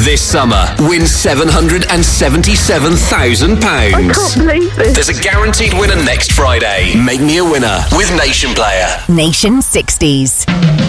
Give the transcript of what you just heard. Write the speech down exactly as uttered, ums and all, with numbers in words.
This summer, win seven hundred seventy-seven thousand pounds. I can't believe this. There's a guaranteed winner next Friday. Make me a winner with Nation Player. Nation sixties.